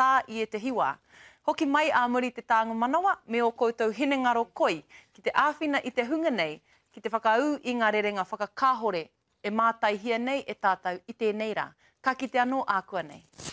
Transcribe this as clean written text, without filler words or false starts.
tā i e te hiwa. Hoki mai a muri te tāngu manawa, me o koutou hinengaro koi, ki te āwhina i te hunga nei, ki te whakaau i ngā rerenga whakakāhore, e mātai hia nei e tātou i tēnei rā. Ka kite anō ākua nei.